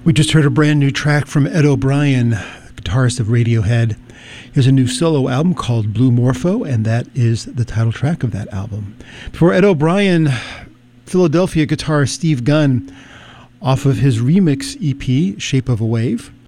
We just heard a brand new track from Ed O'Brien, guitarist of Radiohead. He has a new solo album called Blue Morpho, and that is the title track of that album. Before Ed O'Brien, Philadelphia guitarist Steve Gunn, off of his remix EP, Shape of a Wave.